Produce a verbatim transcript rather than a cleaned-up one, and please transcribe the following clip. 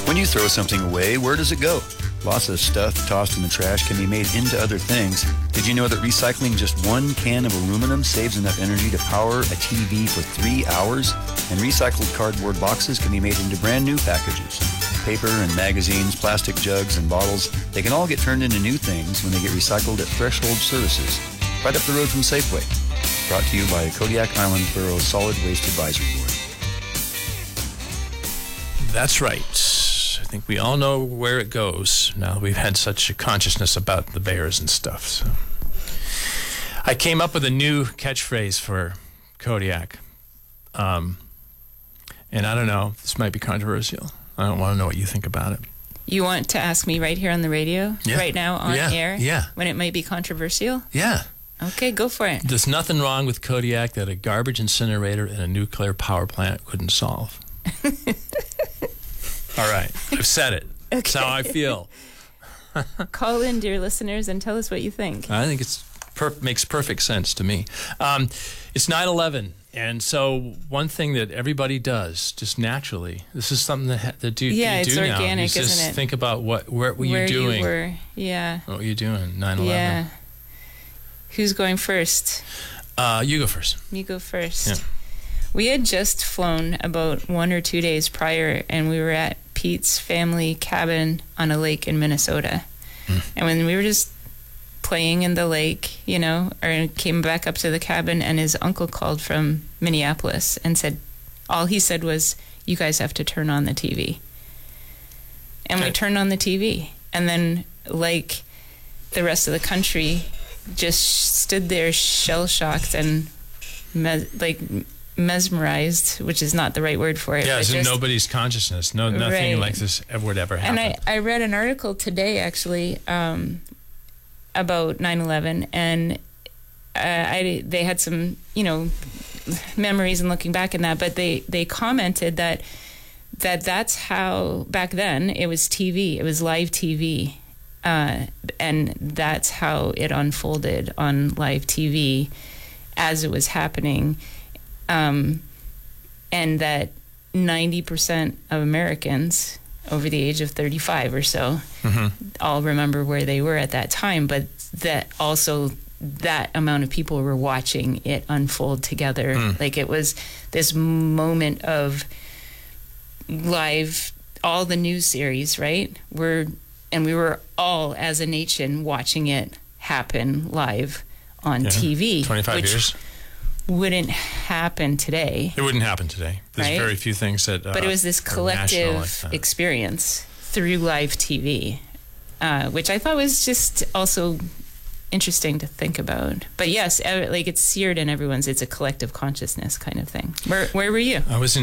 When you throw something away, where does it go? Lots of stuff tossed in the trash can be made into other things. Did you know that recycling just one can of aluminum saves enough energy to power a T V for three hours? And recycled cardboard boxes can be made into brand new packages. Paper and magazines, plastic jugs and bottles, they can all get turned into new things when they get recycled at Threshold Services, right up the road from Safeway. Brought to you by Kodiak Island Borough Solid Waste Advisory Board. That's right. I think we all know where it goes now that we've had such a consciousness about the bears and stuff. So, I came up with a new catchphrase for Kodiak. Um, and I don't know, this might be controversial. I don't want to know what you think about it. You want to ask me right here on the radio? Yeah. Right now on yeah. air? Yeah. When it might be controversial? Yeah. Okay, go for it. There's nothing wrong with Kodiak that a garbage incinerator and a nuclear power plant couldn't solve. All right, I've said it. Okay. That's how I feel. Call in, dear listeners, and tell us what you think. I think it's per- makes perfect sense to me. Um, it's nine eleven, and so one thing that everybody does just naturally, this is something that, ha- that do, yeah, you it's do now. organic, you isn't just it? think about what where were Where you doing? you were, yeah. What were you doing? nine eleven. Yeah. Who's going first? Uh, you go first. You go first. Yeah. We had just flown about one or two days prior, and we were at Pete's family cabin on a lake in Minnesota. Mm. And when we were just playing in the lake, you know, or came back up to the cabin, and his uncle called from Minneapolis and said, all he said was, you guys have to turn on the T V. And okay. we turned on the T V. And then, like the rest of the country, just stood there shell-shocked and, me- like... mesmerized, which is not the right word for it. Yeah, but so just, nobody's consciousness. No, nothing right. like this ever would ever happen. And I, I read an article today, actually, um, about nine eleven, and uh, I they had some, you know, memories and looking back in that, but they, they commented that that that's how, back then, it was T V. It was live T V. Uh, and that's how it unfolded on live T V as it was happening. Um, and that ninety percent of Americans over the age of thirty-five or so mm-hmm. all remember where they were at that time, but that also that amount of people were watching it unfold together. Mm. Like it was this moment of live, all the news series, right? We're, and we were all as a nation watching it happen live on yeah. T V. twenty-five which, years. Wouldn't happen today. It wouldn't happen today. There's right? very few things that uh, but it was this collective like experience through live T V, uh, which I thought was just also interesting to think about. But yes, like it's seared in everyone's, it's a collective consciousness kind of thing. Where, where were you? I was in